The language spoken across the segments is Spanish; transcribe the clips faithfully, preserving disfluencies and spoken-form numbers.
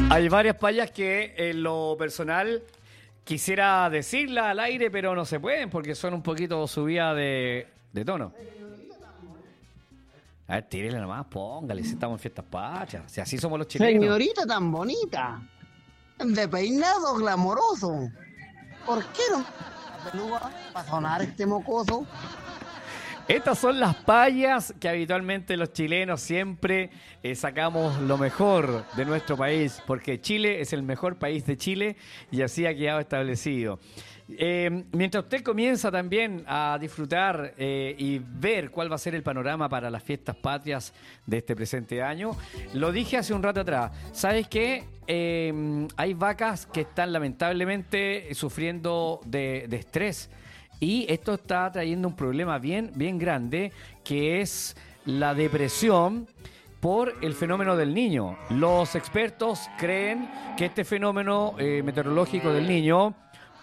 Hay varias payas que en lo personal quisiera decirla al aire, pero no se pueden porque son un poquito subidas de, de tono. A ver, tírele nomás, póngale, si estamos en fiestas patrias, si así somos los chilenos. Señorita tan bonita, de peinado glamoroso, ¿por qué no para sonar este mocoso? Estas son las payas que habitualmente los chilenos siempre eh, sacamos lo mejor de nuestro país, porque Chile es el mejor país de Chile y así ha quedado establecido. Eh, mientras usted comienza también a disfrutar eh, y ver cuál va a ser el panorama para las fiestas patrias de este presente año, lo dije hace un rato atrás. ¿Sabes qué? Eh, hay vacas que están lamentablemente sufriendo de, de estrés. Y esto está trayendo un problema bien, bien grande, que es la depresión por el fenómeno del niño. Los expertos creen que este fenómeno eh, meteorológico del niño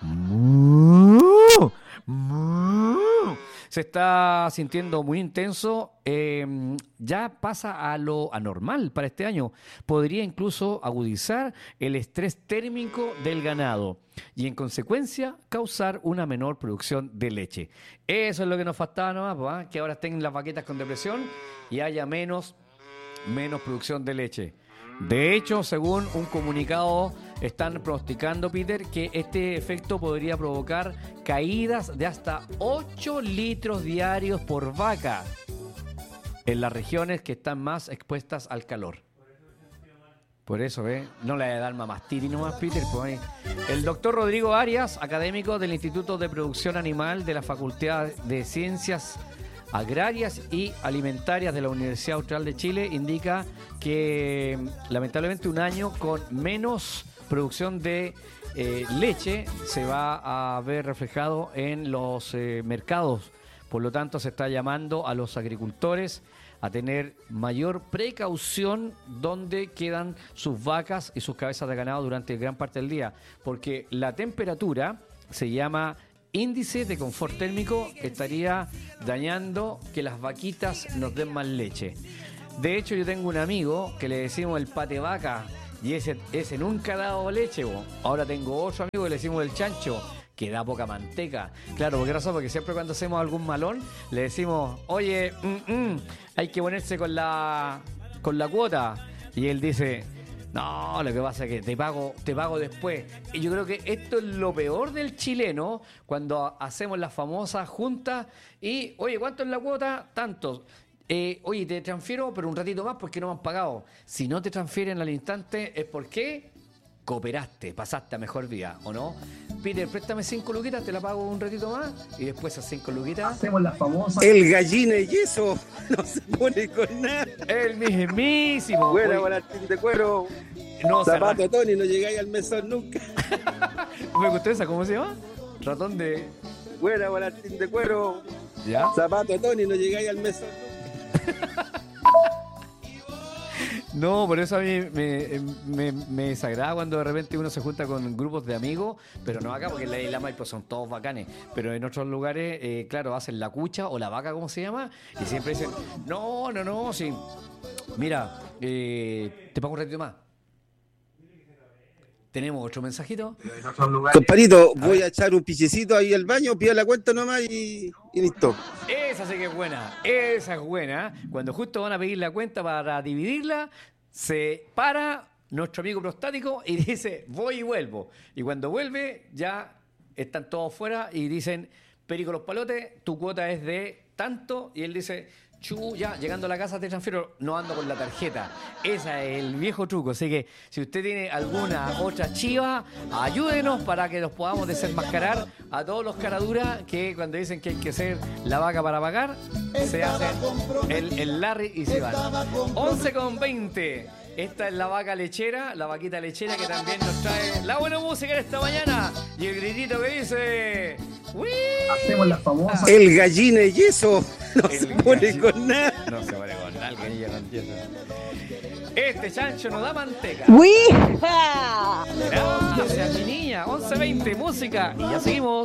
se está sintiendo muy intenso, eh, ya pasa a lo anormal para este año. Podría incluso agudizar el estrés térmico del ganado y en consecuencia causar una menor producción de leche. Eso es lo que nos faltaba nomás, pues, ¿eh? Que ahora estén las vaquitas con depresión y haya menos, menos producción de leche. De hecho, según un comunicado, están pronosticando, Peter, que este efecto podría provocar caídas de hasta ocho litros diarios por vaca en las regiones que están más expuestas al calor. Por eso, ¿eh? No le voy a dar mamastiri nomás, Peter. Pues, el doctor Rodrigo Arias, académico del Instituto de Producción Animal de la Facultad de Ciencias Agrarias y Alimentarias de la Universidad Austral de Chile, indica que lamentablemente un año con menos producción de eh, leche se va a ver reflejado en los eh, mercados. Por lo tanto, se está llamando a los agricultores a tener mayor precaución donde quedan sus vacas y sus cabezas de ganado durante gran parte del día, porque la temperatura se llama índice de confort térmico, estaría dañando que las vaquitas nos den más leche. De hecho, yo tengo un amigo que le decimos el pate vaca y ese, ese nunca ha dado leche. Bo. Ahora tengo otro amigo que le decimos el chancho, que da poca manteca. Claro, ¿por qué razón? Porque siempre cuando hacemos algún malón le decimos, oye, mm, mm, hay que ponerse con la, con la cuota. Y él dice, no, lo que pasa es que te pago, te pago después. Y yo creo que esto es lo peor del chileno cuando hacemos las famosas juntas y, oye, ¿cuánto es la cuota? Tanto. Eh, oye, te transfiero, pero un ratito más porque no me han pagado. Si no te transfieren al instante es porque cooperaste, pasaste a mejor vida, ¿o no? Peter, préstame cinco luquitas, te la pago un ratito más y después esas cinco luquitas hacemos la famosa. El gallina y eso no se pone con nada. El mismísimo. Buena, Martín de cuero. No, zapato Tony, no llegáis al mesón nunca. ¿Me gustó esa? ¿Cómo se llama? Ratón de... Buena, Martín de cuero. ¿Ya? Zapato Tony, no llegáis al mesón nunca. No, por eso a mí me, me, me desagrada cuando de repente uno se junta con grupos de amigos, pero no acá, porque en la isla Maipo son todos bacanes, pero en otros lugares, eh, claro, hacen la cucha o la vaca, ¿cómo se llama? Y siempre dicen, no, no, no, sí, mira, eh, te pago un ratito más. ¿Tenemos otro mensajito? Compadrito, voy a echar un pichecito ahí al baño, pido la cuenta nomás y, y listo. Esa sí que es buena, esa es buena. Cuando justo van a pedir la cuenta para dividirla, se para nuestro amigo prostático y dice, voy y vuelvo. Y cuando vuelve, ya están todos fuera y dicen, Perico los Palotes, tu cuota es de tanto. Y él dice, chu, ya, llegando a la casa te transfiero, no ando con la tarjeta. Ese es el viejo truco. Así que si usted tiene alguna otra chiva, ayúdenos para que nos podamos desenmascarar a todos los caraduras que cuando dicen que hay que ser la vaca para pagar, se hacen el, el Larry y se van. once con veinte. Esta es la vaca lechera, la vaquita lechera que también nos trae la buena música en esta mañana. Y el gritito que dice... ¡Uy! Hacemos la famosa. El gallina y eso no El se pone gallina. con nada. No se pone con nada, el gallina con yeso. Este chancho no da manteca. ¡Wija! Gracias, mi niña. once veinte, música. Y ya seguimos.